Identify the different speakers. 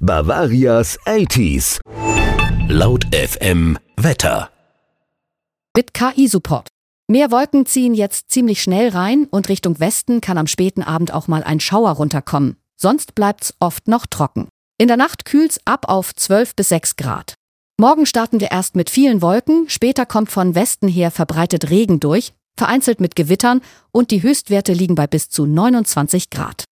Speaker 1: Bavarias 80s. Laut FM Wetter.
Speaker 2: Mit KI-Support. Mehr Wolken ziehen jetzt ziemlich schnell rein und Richtung Westen kann am späten Abend auch mal ein Schauer runterkommen. Sonst bleibt's oft noch trocken. In der Nacht kühlt's ab auf 12 bis 6 Grad. Morgen starten wir erst mit vielen Wolken, später kommt von Westen her verbreitet Regen durch, vereinzelt mit Gewittern und die Höchstwerte liegen bei bis zu 29 Grad.